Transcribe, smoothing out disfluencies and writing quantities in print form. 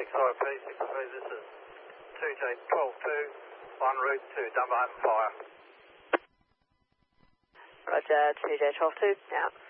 IP 63, this is 2J122, en route to Dunbar Fire. Roger, 2J122, out.